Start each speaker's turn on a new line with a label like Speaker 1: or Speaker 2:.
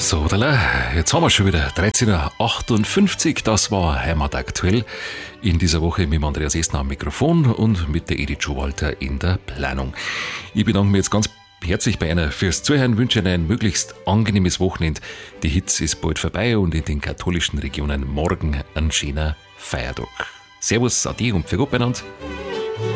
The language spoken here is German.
Speaker 1: So, jetzt haben wir schon wieder 13.58 Uhr. Das war Heimat aktuell. In dieser Woche mit dem Andreas Esner am Mikrofon und mit der Edith Schowalter in der Planung. Ich bedanke mich jetzt ganz herzlich bei einer fürs Zuhören, wünsche Ihnen ein möglichst angenehmes Wochenende. Die Hitze ist bald vorbei und in den katholischen Regionen morgen ein schöner Feiertag. Servus, Ade und für Gott beieinander.